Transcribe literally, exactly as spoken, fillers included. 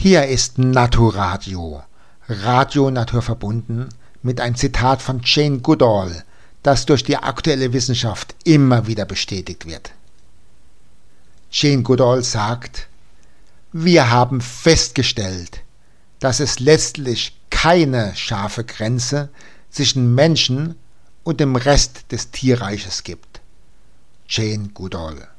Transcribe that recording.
Hier ist Naturadio, Radio naturverbunden, mit einem Zitat von Jane Goodall, das durch die aktuelle Wissenschaft immer wieder bestätigt wird. Jane Goodall sagt: Wir haben festgestellt, dass es letztlich keine scharfe Grenze zwischen Menschen und dem Rest des Tierreiches gibt. Jane Goodall.